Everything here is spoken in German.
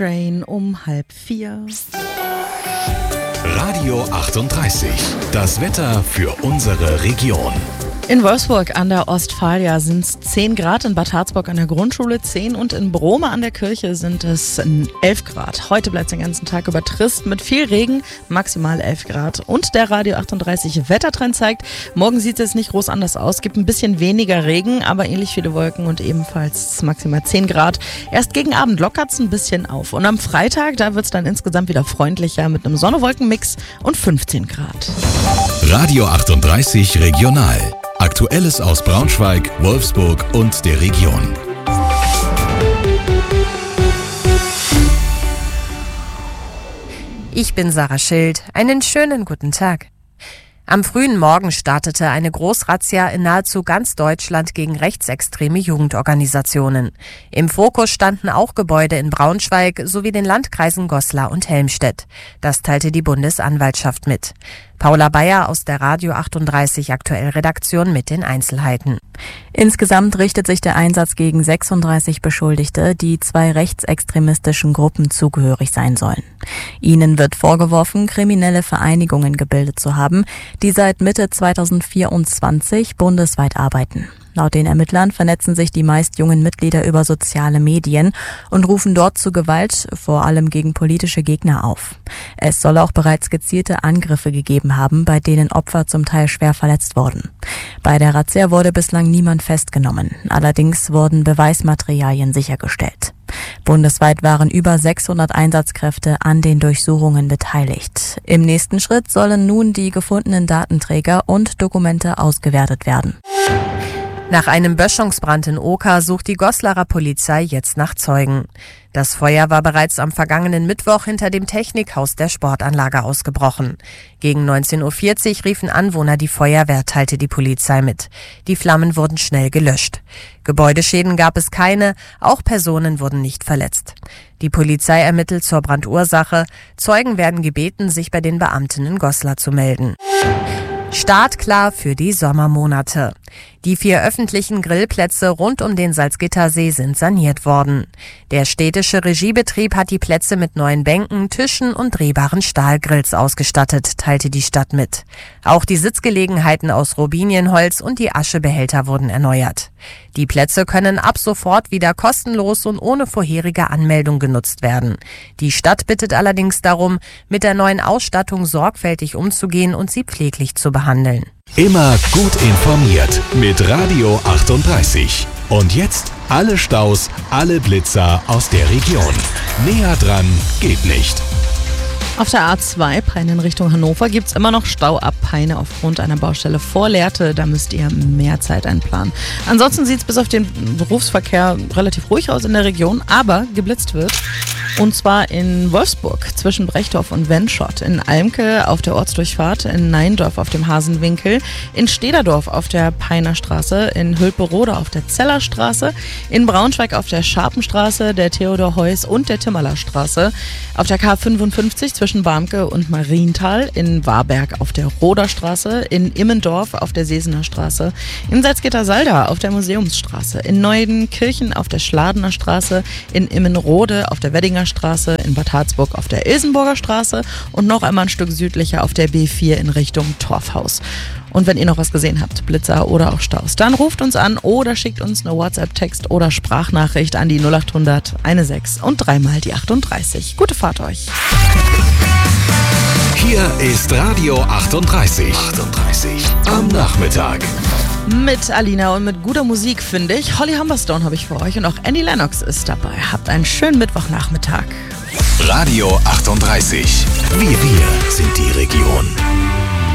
Train um 3:30. Radio 38. Das Wetter für unsere Region. In Wolfsburg an der Ostfalia sind es 10 Grad, in Bad Harzburg an der Grundschule 10 und in Brome an der Kirche sind es 11 Grad. Heute bleibt es den ganzen Tag über trist mit viel Regen, maximal 11 Grad. Und der Radio 38 Wettertrend zeigt, morgen sieht es nicht groß anders aus. Es gibt ein bisschen weniger Regen, aber ähnlich viele Wolken und ebenfalls maximal 10 Grad. Erst gegen Abend lockert es ein bisschen auf. Und am Freitag, da wird es dann insgesamt wieder freundlicher mit einem Sonne-Wolken-Mix und 15 Grad. Radio 38 Regional. Aktuelles aus Braunschweig, Wolfsburg und der Region. Ich bin Sarah Schild. Einen schönen guten Tag. Am frühen Morgen startete eine Großrazzia in nahezu ganz Deutschland gegen rechtsextreme Jugendorganisationen. Im Fokus standen auch Gebäude in Braunschweig sowie den Landkreisen Goslar und Helmstedt. Das teilte die Bundesanwaltschaft mit. Paula Bayer aus der Radio 38 Aktuell-Redaktion mit den Einzelheiten. Insgesamt richtet sich der Einsatz gegen 36 Beschuldigte, die 2 rechtsextremistischen Gruppen zugehörig sein sollen. Ihnen wird vorgeworfen, kriminelle Vereinigungen gebildet zu haben, die seit Mitte 2024 bundesweit arbeiten. Laut den Ermittlern vernetzen sich die meist jungen Mitglieder über soziale Medien und rufen dort zu Gewalt, vor allem gegen politische Gegner, auf. Es soll auch bereits gezielte Angriffe gegeben haben, bei denen Opfer zum Teil schwer verletzt wurden. Bei der Razzia wurde bislang niemand festgenommen. Allerdings wurden Beweismaterialien sichergestellt. Bundesweit waren über 600 Einsatzkräfte an den Durchsuchungen beteiligt. Im nächsten Schritt sollen nun die gefundenen Datenträger und Dokumente ausgewertet werden. Nach einem Böschungsbrand in Oker sucht die Goslarer Polizei jetzt nach Zeugen. Das Feuer war bereits am vergangenen Mittwoch hinter dem Technikhaus der Sportanlage ausgebrochen. Gegen 19:40 Uhr riefen Anwohner die Feuerwehr, teilte die Polizei mit. Die Flammen wurden schnell gelöscht. Gebäudeschäden gab es keine, auch Personen wurden nicht verletzt. Die Polizei ermittelt zur Brandursache. Zeugen werden gebeten, sich bei den Beamten in Goslar zu melden. Startklar für die Sommermonate. Die 4 öffentlichen Grillplätze rund um den Salzgittersee sind saniert worden. Der städtische Regiebetrieb hat die Plätze mit neuen Bänken, Tischen und drehbaren Stahlgrills ausgestattet, teilte die Stadt mit. Auch die Sitzgelegenheiten aus Robinienholz und die Aschebehälter wurden erneuert. Die Plätze können ab sofort wieder kostenlos und ohne vorherige Anmeldung genutzt werden. Die Stadt bittet allerdings darum, mit der neuen Ausstattung sorgfältig umzugehen und sie pfleglich zu behandeln. Immer gut informiert mit Radio 38. Und jetzt alle Staus, alle Blitzer aus der Region. Näher dran geht nicht. Auf der A2 Peine in Richtung Hannover gibt es immer noch Stau ab Peine aufgrund einer Baustelle vor Lehrte. Da müsst ihr mehr Zeit einplanen. Ansonsten sieht es bis auf den Berufsverkehr relativ ruhig aus in der Region, aber geblitzt wird. Und zwar in Wolfsburg zwischen Brechdorf und Wenschott, in Almke auf der Ortsdurchfahrt, in Neindorf auf dem Hasenwinkel, in Stederdorf auf der Peiner Straße, in Hülperode auf der Zellerstraße, in Braunschweig auf der Scharpenstraße, der Theodor-Heuss und der Timmerler Straße, auf der K55 zwischen Barmke und Marienthal, in Warberg auf der Roder Straße, in Immendorf auf der Sesener Straße, in Salzgitter-Salda auf der Museumsstraße, in Neudenkirchen auf der Schladener Straße, in Immenrode auf der Weddinger Straße, in Bad Harzburg auf der Ilsenburger Straße und noch einmal ein Stück südlicher auf der B4 in Richtung Torfhaus. Und wenn ihr noch was gesehen habt, Blitzer oder auch Staus, dann ruft uns an oder schickt uns eine WhatsApp-Text oder Sprachnachricht an die 0800 16 und 3 mal die 38. Gute Fahrt euch. Hier ist Radio 38. Am Nachmittag. Mit Alina und mit guter Musik, finde ich. Holly Humberstone habe ich für euch und auch Annie Lennox ist dabei. Habt einen schönen Mittwochnachmittag. Radio 38. Wir sind die Region.